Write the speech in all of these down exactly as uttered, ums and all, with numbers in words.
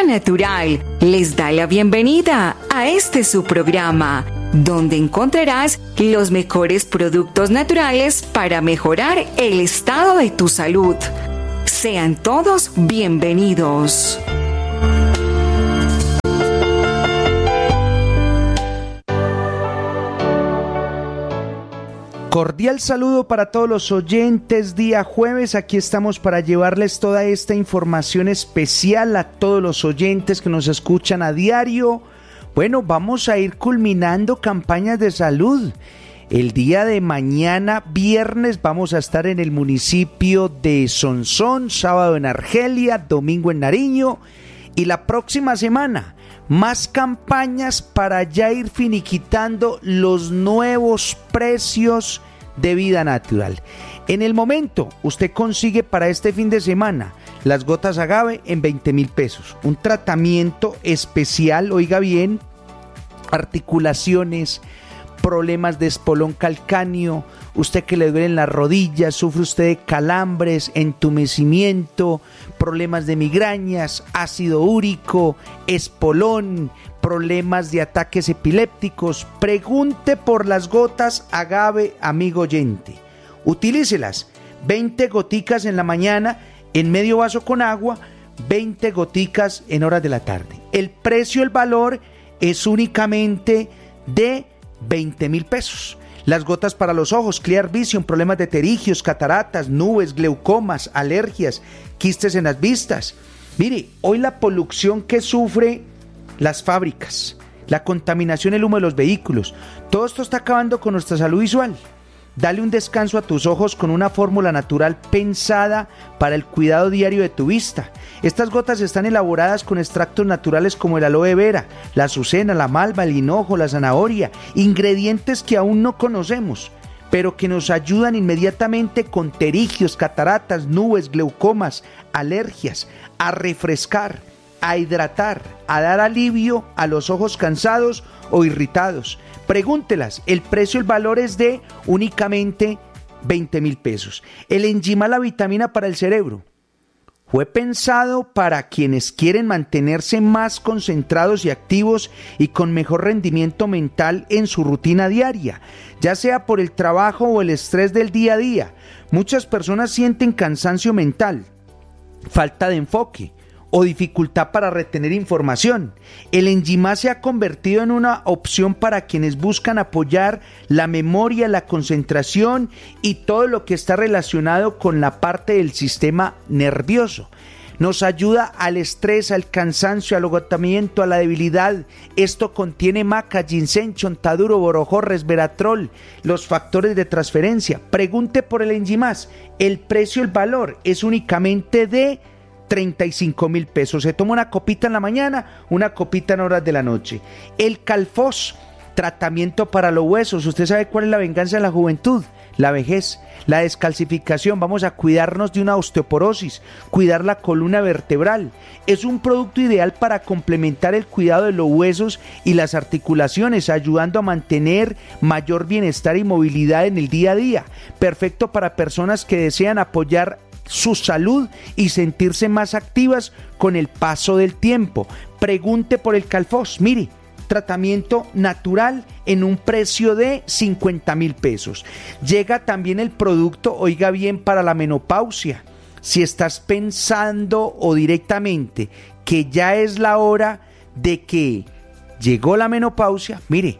Vida Natural les da la bienvenida a este su programa, donde encontrarás los mejores productos naturales para mejorar el estado de tu salud. Sean todos bienvenidos. Cordial saludo para todos los oyentes. Día jueves, aquí estamos para llevarles toda esta información especial a todos los oyentes que nos escuchan a diario. Bueno, vamos a ir culminando campañas de salud. El día de mañana, viernes, vamos a estar en el municipio de Sonsón, sábado en Argelia, domingo en Nariño, y la próxima semana más campañas para ya ir finiquitando los nuevos precios de Vida Natural. En el momento, usted consigue para este fin de semana las gotas agave en veinte mil pesos. Un tratamiento especial, oiga bien, articulaciones, problemas de espolón calcáneo, usted que le duelen las rodillas, sufre usted de calambres, entumecimiento, problemas de migrañas, ácido úrico, espolón, problemas de ataques epilépticos. Pregunte por las gotas agave, amigo oyente. Utilícelas, veinte goticas en la mañana, en medio vaso con agua, veinte goticas en horas de la tarde. El precio, el valor es únicamente de veinte mil pesos. Las gotas para los ojos, Clear Vision, problemas de pterigios, cataratas, nubes, glaucomas, alergias, quistes en las vistas. Mire, hoy la polución que sufre las fábricas, la contaminación, el humo de los vehículos, todo esto está acabando con nuestra salud visual. Dale un descanso a tus ojos con una fórmula natural pensada para el cuidado diario de tu vista. Estas gotas están elaboradas con extractos naturales como el aloe vera, la azucena, la malva, el hinojo, la zanahoria, ingredientes que aún no conocemos, pero que nos ayudan inmediatamente con pterigios, cataratas, nubes, glaucomas, alergias, a refrescar, a hidratar, a dar alivio a los ojos cansados o irritados. Pregúntelas, el precio, el valor es de únicamente veinte mil pesos. El Enzima, la vitamina para el cerebro, fue pensado para quienes quieren mantenerse más concentrados y activos y con mejor rendimiento mental en su rutina diaria, ya sea por el trabajo o el estrés del día a día. Muchas personas sienten cansancio mental, falta de enfoque o dificultad para retener información. El Enzima se ha convertido en una opción para quienes buscan apoyar la memoria, la concentración y todo lo que está relacionado con la parte del sistema nervioso. Nos ayuda al estrés, al cansancio, al agotamiento, a la debilidad. Esto contiene maca, ginseng, chontaduro, borojó, resveratrol, los factores de transferencia. Pregunte por el Enzima. El precio, el valor es únicamente de treinta y cinco mil pesos. Se toma una copita en la mañana, una copita en horas de la noche. El Calfos, tratamiento para los huesos. ¿Usted sabe cuál es la venganza de la juventud? La vejez, la descalcificación. Vamos a cuidarnos de una osteoporosis, cuidar la columna vertebral. Es un producto ideal para complementar el cuidado de los huesos y las articulaciones, ayudando a mantener mayor bienestar y movilidad en el día a día. Perfecto para personas que desean apoyar su salud y sentirse más activas con el paso del tiempo. Pregunte por el Calfos. Mire, tratamiento natural en un precio de cincuenta mil pesos. Llega también el producto, oiga bien, para la menopausia. Si estás pensando o directamente que ya es la hora de que llegó la menopausia, mire,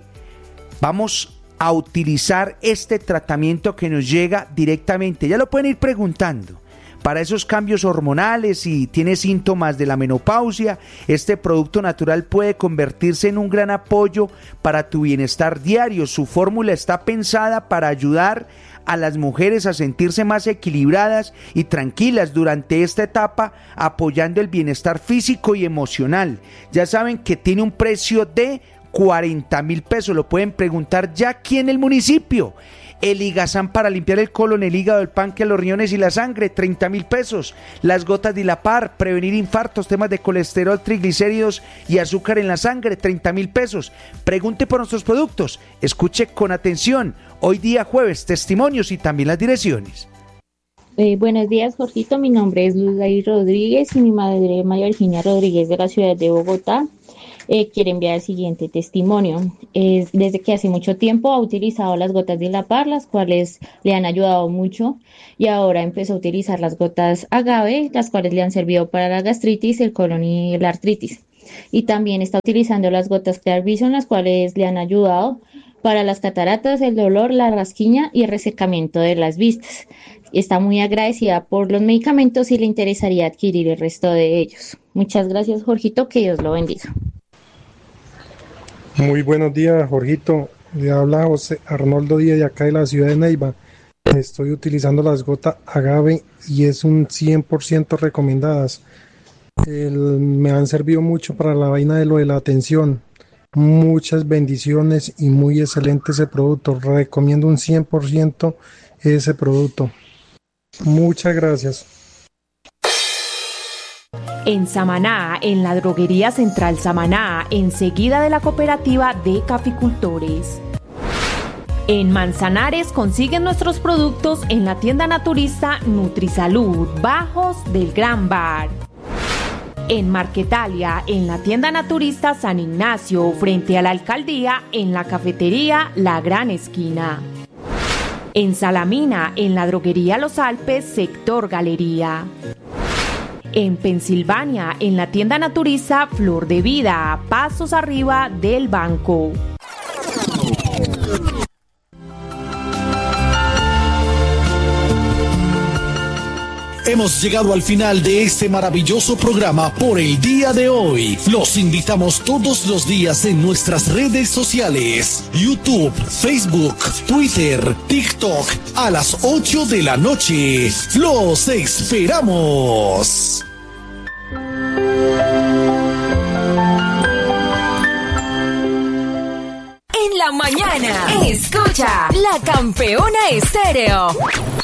vamos a utilizar este tratamiento que nos llega directamente. Ya lo pueden ir preguntando. Para esos cambios hormonales, si tiene síntomas de la menopausia, este producto natural puede convertirse en un gran apoyo para tu bienestar diario. Su fórmula está pensada para ayudar a las mujeres a sentirse más equilibradas y tranquilas durante esta etapa, apoyando el bienestar físico y emocional. Ya saben que tiene un precio de cuarenta mil pesos. Lo pueden preguntar ya aquí en el municipio. El Ligazán para limpiar el colon, el hígado, el páncreas, los riñones y la sangre, treinta mil pesos. Las gotas Dilapar, prevenir infartos, temas de colesterol, triglicéridos y azúcar en la sangre, treinta mil pesos. Pregunte por nuestros productos. Escuche con atención. Hoy día jueves, testimonios y también las direcciones. Eh, buenos días, Jorgito. Mi nombre es Luzay Rodríguez y mi madre, María Virginia Rodríguez, de la ciudad de Bogotá, eh, quiere enviar el siguiente testimonio. Es desde que hace mucho tiempo ha utilizado las gotas de la par, las cuales le han ayudado mucho, y ahora empezó a utilizar las gotas agave, las cuales le han servido para la gastritis, el colon y la artritis. Y también está utilizando las gotas Clear Vision, las cuales le han ayudado para las cataratas, el dolor, la rasquiña y el resecamiento de las vistas. Está muy agradecida por los medicamentos y le interesaría adquirir el resto de ellos. Muchas gracias, Jorgito, que Dios lo bendiga. Muy buenos días, Jorgito. Le habla José Arnoldo Díaz de acá de la ciudad de Neiva. Estoy utilizando las gotas agave y es un cien por ciento recomendadas. El, me han servido mucho para la vaina de lo de la atención. Muchas bendiciones y muy excelente ese producto. Recomiendo un cien por ciento ese producto. Muchas gracias. En Samaná, en la droguería Central Samaná, enseguida de la cooperativa de caficultores. En Manzanares consiguen nuestros productos en la tienda naturista Nutrisalud, Bajos del Gran Bar. En Marquetalia, en la tienda naturista San Ignacio, frente a la alcaldía, en la cafetería La Gran Esquina. En Salamina, en la droguería Los Alpes, sector Galería. En Pensilvania, en la tienda naturista Flor de Vida, pasos arriba del banco. Hemos llegado al final de este maravilloso programa por el día de hoy. Los invitamos todos los días en nuestras redes sociales: YouTube, Facebook, Twitter, TikTok, a las ocho de la noche. ¡Los esperamos! En la mañana, escucha La Campeona Estéreo.